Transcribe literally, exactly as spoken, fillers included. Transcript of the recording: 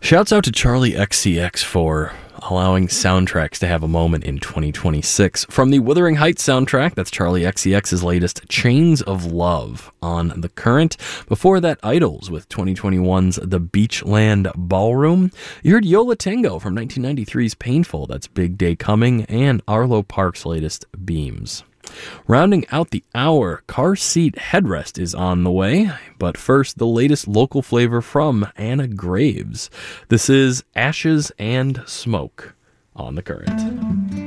Shouts out to Charlie X C X for allowing soundtracks to have a moment in twenty twenty-six. From the Wuthering Heights soundtrack, that's Charlie X C X's latest, Chains of Love, on The Current. Before that, Idols with twenty twenty-one's The Beachland Ballroom. You heard Yo La Tengo from nineteen ninety-three's Painful, that's Big Day Coming, and Arlo Parks' latest, Beams. Rounding out the hour, Car Seat Headrest is on the way, but first, the latest local flavor from Anna Graves. This is Ashes and Smoke on The Current.